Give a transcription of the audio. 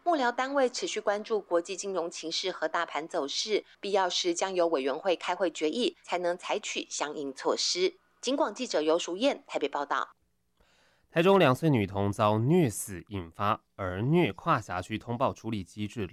幕僚单位持续关注国际金融情势和大盘走势，必要时将由委员会开会决议，才能采取相应措施。警广记者游淑燕台北报道。 台中2岁女童遭虐死，引发儿虐跨辖区通报处理机制